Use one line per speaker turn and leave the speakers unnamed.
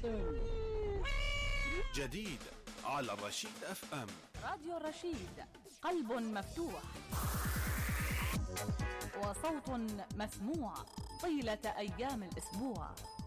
جديد على الرشيد اف ام.
راديو الرشيد، قلب مفتوح وصوت مسموع طيلة أيام الأسبوع.